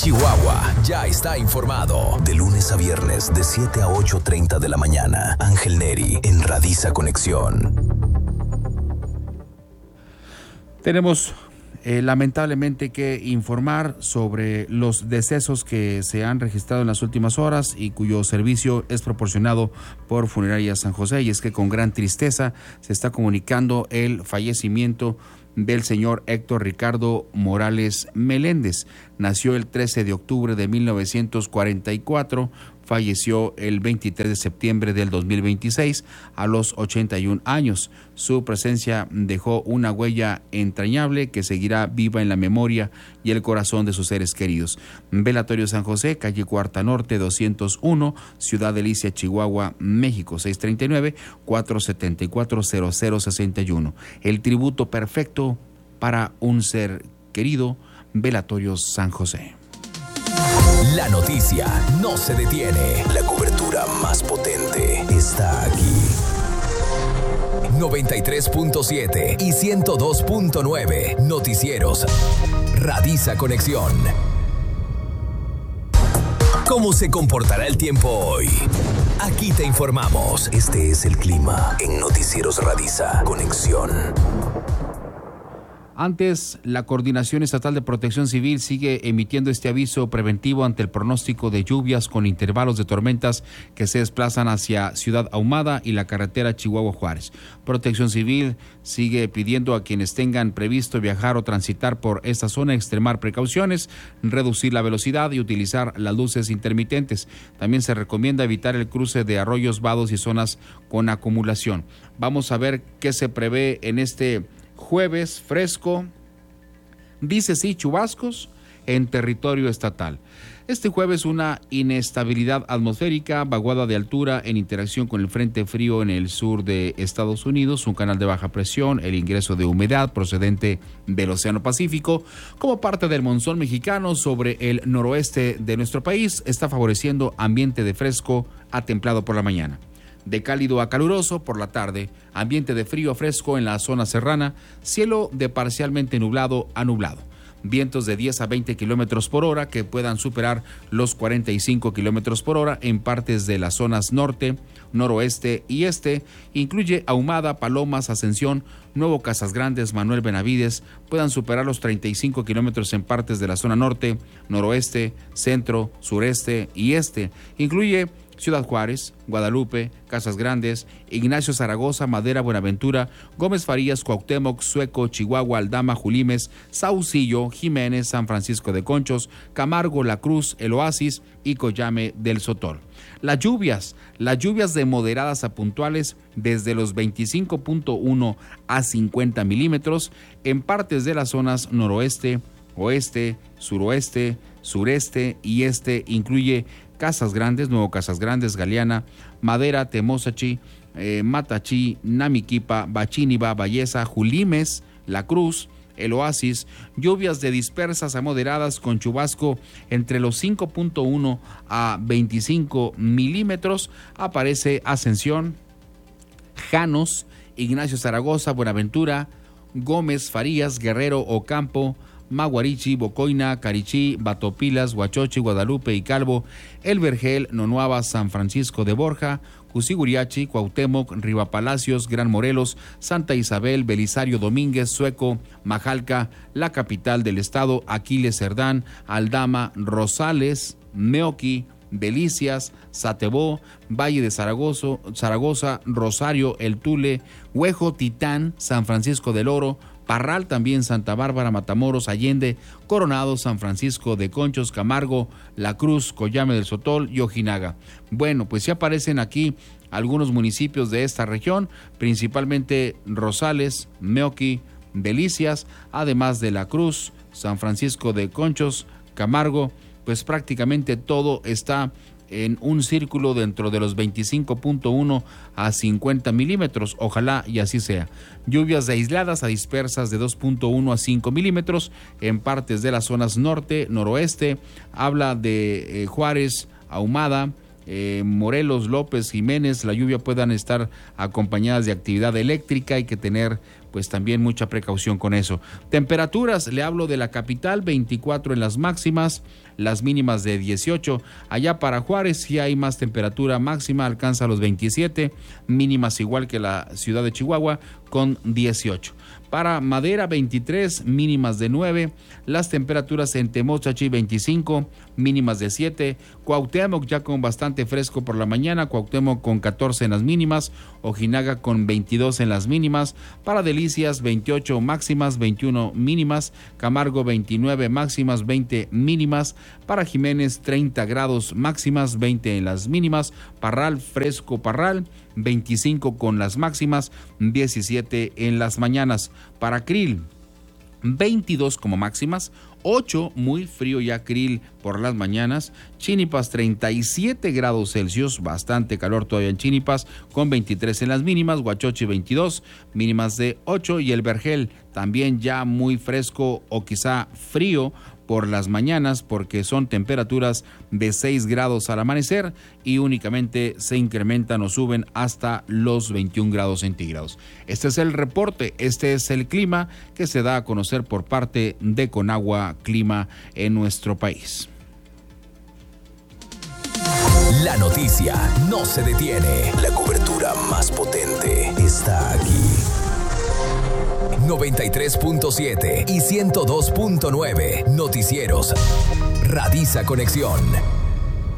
Chihuahua ya está informado. De lunes a viernes, de 7 a 8:30 de la mañana. Ángel Neri, en Radiza Conexión. Tenemos lamentablemente que informar sobre los decesos que se han registrado en las últimas horas y cuyo servicio es proporcionado por Funeraria San José, y es que con gran tristeza se está comunicando el fallecimiento del señor Héctor Ricardo Morales Meléndez. Nació el 13 de octubre de 1944, falleció el 23 de septiembre del 2026 a los 81 años. Su presencia dejó una huella entrañable que seguirá viva en la memoria y el corazón de sus seres queridos. Velatorio San José, calle Cuarta Norte 201, Ciudad Delicia, Chihuahua, México, 639-474-0061. El tributo perfecto para un ser querido. Velatorio San José. La noticia no se detiene. La cobertura más potente está aquí. 93.7 y 102.9 Noticieros. Radiza Conexión. ¿Cómo se comportará el tiempo hoy? Aquí te informamos. Este es el clima en Noticieros Radiza Conexión. Antes, la Coordinación Estatal de Protección Civil sigue emitiendo este aviso preventivo ante el pronóstico de lluvias con intervalos de tormentas que se desplazan hacia Ciudad Ahumada y la carretera Chihuahua-Juárez. Protección Civil sigue pidiendo a quienes tengan previsto viajar o transitar por esta zona extremar precauciones, reducir la velocidad y utilizar las luces intermitentes. También se recomienda evitar el cruce de arroyos, vados y zonas con acumulación. Vamos a ver qué se prevé en este jueves fresco. Dice sí, chubascos en territorio estatal. Este jueves una inestabilidad atmosférica, vaguada de altura en interacción con el frente frío en el sur de Estados Unidos, un canal de baja presión, el ingreso de humedad procedente del Océano Pacífico como parte del monzón mexicano sobre el noroeste de nuestro país está favoreciendo ambiente de fresco a templado por la mañana. De cálido a caluroso por la tarde, ambiente de frío a fresco en la zona serrana, cielo de parcialmente nublado a nublado. Vientos de 10 a 20 kilómetros por hora que puedan superar los 45 kilómetros por hora en partes de las zonas norte, noroeste y este. Incluye Ahumada, Palomas, Ascensión, Nuevo Casas Grandes, Manuel Benavides, puedan superar los 35 kilómetros en partes de la zona norte, noroeste, centro, sureste y este. Incluye Ciudad Juárez, Guadalupe, Casas Grandes, Ignacio Zaragoza, Madera, Buenaventura, Gómez Farías, Cuauhtémoc, Sueco, Chihuahua, Aldama, Julimes, Saucillo, Jiménez, San Francisco de Conchos, Camargo, La Cruz, El Oasis y Coyame del Sotol. Las lluvias de moderadas a puntuales desde los 25.1 a 50 milímetros en partes de las zonas noroeste, oeste, suroeste, sureste y este. Incluye Casas Grandes, Nuevo Casas Grandes, Galeana, Madera, Temozachi, Matachí, Namiquipa, Bachíniba, Balleza, Julimes, La Cruz, El Oasis. Lluvias de dispersas a moderadas con chubasco entre los 5.1 a 25 milímetros. Aparece Ascensión, Janos, Ignacio Zaragoza, Buenaventura, Gómez Farías, Guerrero, Ocampo, Maguarichi, Bocoina, Carichí, Batopilas, Huachochi, Guadalupe y Calvo, El Vergel, Nonuava, San Francisco de Borja, Cusiguriachi, Cuauhtémoc, Rivapalacios, Gran Morelos, Santa Isabel, Belisario Domínguez, Sueco, Majalca, la capital del estado, Aquiles Cerdán, Aldama, Rosales, Meoqui, Delicias, Satebó, Valle de Zaragoza, Rosario, El Tule, Huejo, Titán, San Francisco del Oro, Parral, también Santa Bárbara, Matamoros, Allende, Coronado, San Francisco de Conchos, Camargo, La Cruz, Coyame del Sotol y Ojinaga. Bueno, pues ya aparecen aquí algunos municipios de esta región, principalmente Rosales, Meoqui, Delicias, además de La Cruz, San Francisco de Conchos, Camargo. Pues prácticamente todo está en un círculo dentro de los 25.1 a 50 milímetros. Ojalá y así sea. Lluvias de aisladas a dispersas de 2.1 a 5 milímetros en partes de las zonas norte, noroeste. Habla de Juárez, Ahumada, Morelos, López, Jiménez. La lluvia puedan estar acompañadas de actividad eléctrica. Hay que tener pues también mucha precaución con eso. Temperaturas, le hablo de la capital, 24 en las máximas, las mínimas de 18. Allá para Juárez sí hay más temperatura máxima, alcanza los 27, mínimas igual que la ciudad de Chihuahua con 18. Para Madera, 23, mínimas de 9. Las temperaturas en Temochachi, 25, mínimas de 7. Cuauhtémoc ya con bastante fresco por la mañana. Cuauhtémoc con 14 en las mínimas. Ojinaga con 22 en las mínimas. Para Delicias, 28 máximas, 21 mínimas. Camargo, 29 máximas, 20 mínimas. Para Jiménez, 30 grados máximas, 20 en las mínimas. Parral, fresco Parral, 25 con las máximas, 17 en las mañanas. Para Krill, 22 como máximas, 8 muy frío ya Krill por las mañanas. Chinipas, 37 grados Celsius, bastante calor todavía en Chinipas, con 23 en las mínimas. Huachochi, 22, mínimas de 8. Y el Vergel también ya muy fresco o quizá frío por las mañanas, porque son temperaturas de 6 grados al amanecer y únicamente se incrementan o suben hasta los 21 grados centígrados. Este es el reporte, este es el clima que se da a conocer por parte de Conagua Clima en nuestro país. La noticia no se detiene. La cobertura más potente está aquí. 93.7 y 102.9 Noticieros Radisa Conexión.